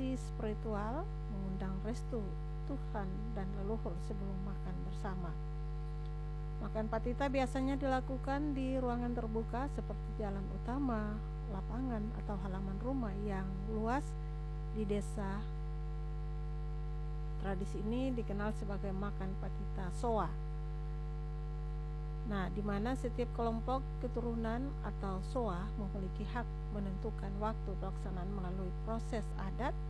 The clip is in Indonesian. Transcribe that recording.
tradisi spiritual mengundang restu Tuhan dan leluhur sebelum makan bersama. Makan patita biasanya dilakukan di ruangan terbuka seperti jalan utama, lapangan, atau halaman rumah yang luas di desa. Tradisi ini dikenal sebagai makan patita soa. Nah, di mana setiap kelompok keturunan atau soa memiliki hak menentukan waktu pelaksanaan melalui proses adat